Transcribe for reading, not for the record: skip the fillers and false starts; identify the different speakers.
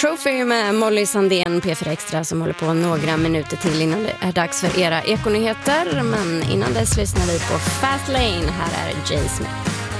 Speaker 1: Trophy med Molly Sandén, P4 Extra, som håller på några minuter till innan det är dags för era ekonyheter. Men innan dess lyssnar vi på Fast Lane. Här är Jay Smith.